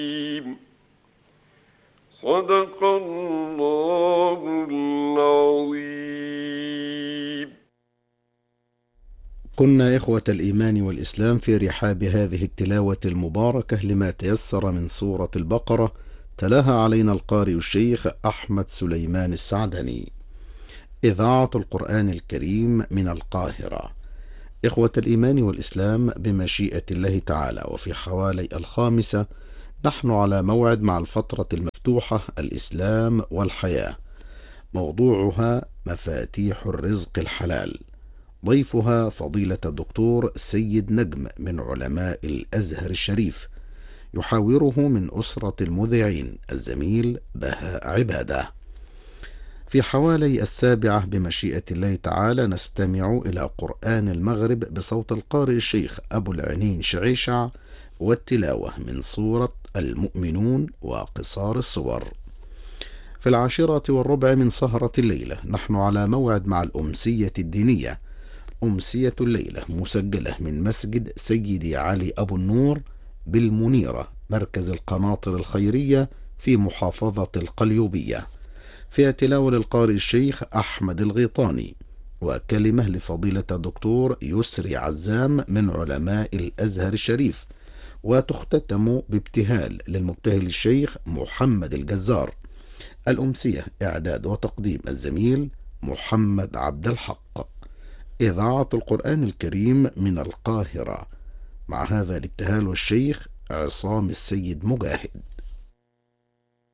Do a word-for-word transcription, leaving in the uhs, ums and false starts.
صدق الله العظيم. كنا إخوة الإيمان والإسلام في رحاب هذه التلاوة المباركة لما تيسر من سورة البقرة، تلاها علينا القارئ الشيخ أحمد سليمان السعدني. إذاعة القرآن الكريم من القاهرة. إخوة الإيمان والإسلام، بمشيئة الله تعالى وفي حوالي الخامسة نحن على موعد مع الفترة المفتوحة الإسلام والحياة، موضوعها مفاتيح الرزق الحلال. ضيفها فضيلة الدكتور سيد نجم من علماء الأزهر الشريف، يحاوره من أسرة المذيعين الزميل بهاء عبادة. في حوالي السابعة بمشيئة الله تعالى نستمع إلى قرآن المغرب بصوت القارئ الشيخ أبو العنين شعيشع، والتلاوة من سورة المؤمنون وقصار الصور. في العاشرة والربع من سهرة الليلة نحن على موعد مع الأمسية الدينية، أمسية الليلة مسجلة من مسجد سيدي علي أبو النور بالمنيرة، مركز القناطر الخيرية في محافظة القليوبية، فيها تلاوة للقارئ الشيخ أحمد الغيطاني، وكلمة لفضيلة الدكتور يسري عزام من علماء الأزهر الشريف، وتختتم بابتهال للمبتهل الشيخ محمد الجزار. الأمسية إعداد وتقديم الزميل محمد عبد الحق. إذاعة القرآن الكريم من القاهرة. مع هذا الابتهال والشيخ عصام السيد مجاهد.